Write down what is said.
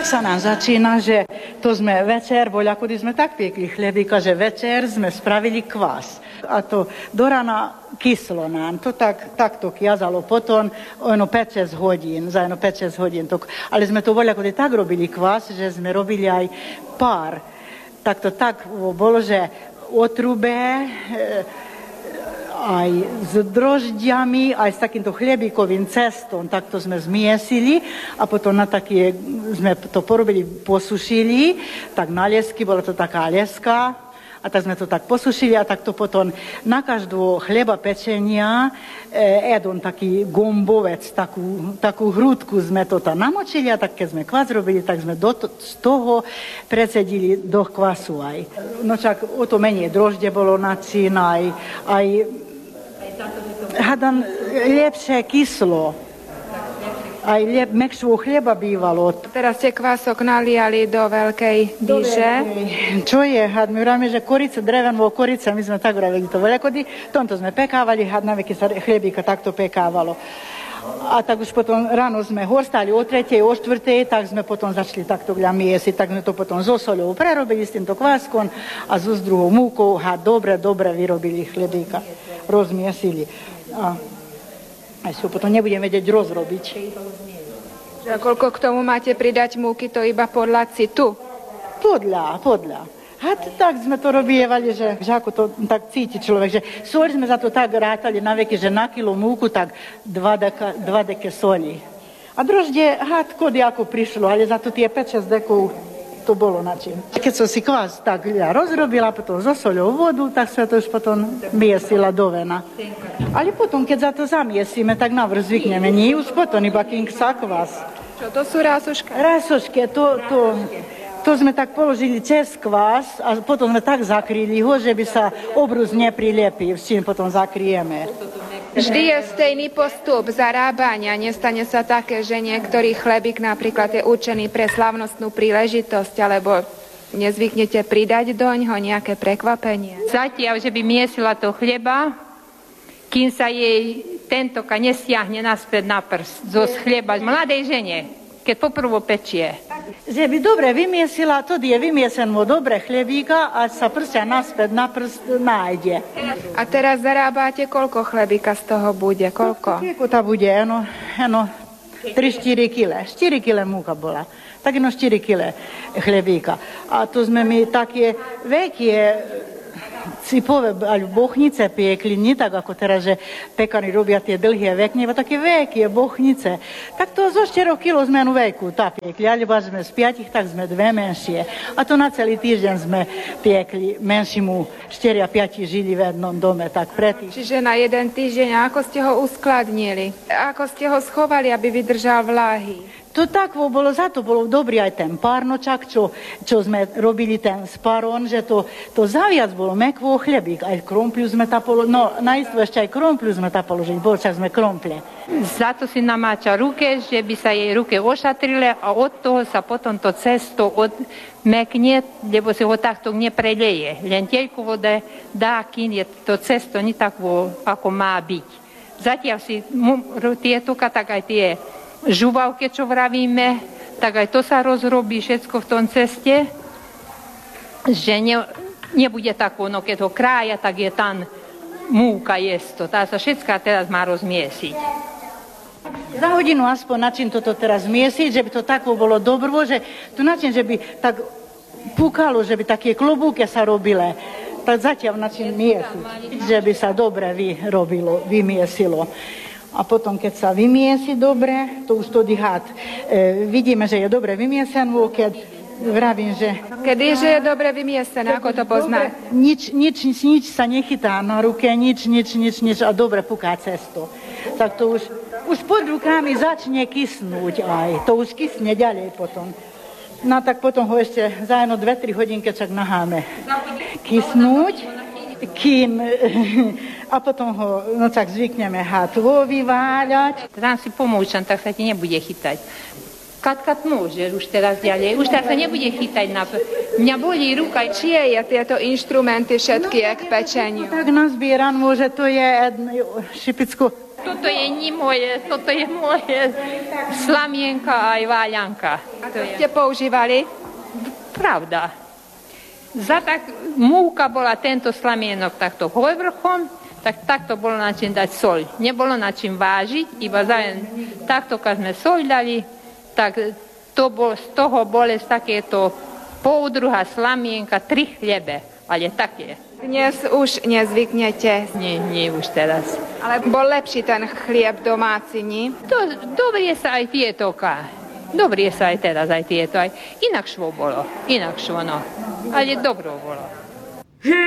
sa nám začína, že to sme večer, voľakudy sme tak piekli chlebíka, že večer sme spravili kvás. A to do rana kyslo nám. To takto kiazalo potom 5-6 hodín, za 5-6 hodín. Ale sme to voľakudy tak robili kvás, že sme robili aj pár. Tak to tak bolo, že otrube, aj s drožďami, aj s takýmto chlebíkovým cestom, takto sme zmiesili a potom na také, sme to porobili, posušili, tak na lesky, bola to taká leska a tak sme to tak posušili a tak to potom na každú chleba pečenia jeden taký gombovec, takú hrúdku sme to tam namočili a tak keď sme kvás robili, tak sme z toho precedili do kvasu aj. No čak o to menej drožde bolo načín, aj hádam lepšie kyslo. Aj mekšieho chleba bývalo. Teraz ste kvások naliali do veľkej dyže. Čo je? My vravíme, že korica, drevenová korica, my sme tak vravili to veľkody. Tomto sme pekávali, na veky sa chlebíka takto pekávalo. A tak už potom ráno sme horstali o 3:00, o 4:00, tak sme potom začali takto miesiť, tak sme to potom so soľou prerobili s týmto kváskom a so s druhou múkou a dobre vyrobili chlebíka. Rozmiesili. A si ho potom nebudeme vedieť rozrobiť. A koľko k tomu máte pridať múky, to iba podľa citu? Podľa. A tak sme to robievali, že ako to tak cíti človek, že soľ sme za to tak rátali na veky, že na kilo múku tak 2 deke soli. A droždie, kody ako prišlo, ale za to tie 5-6 dekov to bolo na čím. Keď som si kvás tak rozrobila, potom so soľou vodu, tak sa to už potom miesila do vena. Ale potom, keď za to zamiesíme, tak navrch zvykneme. Nie už potom iba kým sa kvás. Čo to sú rásošky? Rásošky, to sme tak položili cez kvás a potom sme tak zakryli ho, že by sa obrus neprilepil, s čím potom zakryjeme. Vždy je stejný postup zarábania. Nestane sa také, že niektorý chlebík napríklad je určený pre slavnostnú príležitosť, alebo nezvyknete pridať doňho nejaké prekvapenie? Zatiaľ, že by miesila to chleba, kým sa jej tentoka nestiahne naspäť na prst zo chleba mladej žene, keď poprvo pečie. Že by dobre vymiesila, to je vymieseno dobre chlebíka a sa prstia naspäť na prst nájde. A teraz zarábate, koľko chlebíka z toho bude? Koľko? Koľko to bude? 3-4 kg. 4 kg múka bola. Tak 4 kg chlebíka. A tu sme my také veľké cipové bochnice piekli, nie tak ako teraz, že pekari robia tie dlhé vekne, ale také veľké bochnice. Tak to zo 4 kg sme veľkú tá piekli, alebo sme z 5, tak sme 2 menšie. A to na celý týždeň sme piekli menšimu 4 a 5 žili v jednom dome, tak predtým. Čiže na jeden týždeň, a ako ste ho uskladnili? Ako ste ho schovali, aby vydržal vláhy? To tak bolo, za to bolo dobrý aj ten párnočak, čo sme robili ten sparon, že to zaviac bolo mekvo chlebík, aj krompľu sme tam položili, no najisto ešte aj krompľu sme tam položili, bol čak sme kromple. Za to si namáča ruke, že by sa jej ruke ošatrili a od toho sa potom to cesto odmekne, lebo si ho takto nepreleje. Len toľko vode dá, kým je to cesto nie tak, ako má byť. Zatiaľ si tieto, tak aj tie žuvavke, čo vravíme, tak aj to sa rozrobí všetko v tom ceste, že nebude tak ono, keď ho krája, tak je tam múka jesto. Tá sa všetká teraz má rozmiesiť. Za hodinu aspoň načím toto teraz miesiť, že by to tako bolo dobro, že tu načím, že by tak pukalo, že by také klobúke sa robile. Tak zatiaľ načím miesiť, že by sa dobre vymiesilo. A potom, keď sa vymiesi dobre, to už to dýhat. Vidíme, že je dobre vymiesené, keď vravím, že... Kedy, že je dobre vymiesené, ako to pozná? Nič sa nechytá na ruke, nič a dobre puká cesto. Tak to už pod rukami začne kysnúť aj. To už kysne ďalej potom. No tak potom ho ešte za 2-3 hodinky čak naháme kysnúť. Kým, a potom ho tak zvykneme vyváľať. Tam si pomôžem, tak sa ti nebude chytať. Kat môže už teraz ďalej, už tak sa nebude chytať. Mňa bolí ruka. Čie je tieto inštrumenty všetky k pečeniu? Tak nazbieran môže, to je šipicko. toto je nie moje, toto je moje slamienka aj váľanka. To ste používali? Pravda. Múka bola tento slamienok takto povrchom, tak takto bolo na čím dať soľ. Nebolo na čím vážiť, iba takto, keď sme soľ dali, tak z toho boli takéto poudruha slamienka 3 chlebe, ale také. Dnes už nezvyknete. Nie už teraz. Ale bol lepší ten chlieb domáci, nie? Dobre sa aj tieto Dobre sa aj teraz, aj tieto. Inakšvo bolo. No. Ale dobro bolo.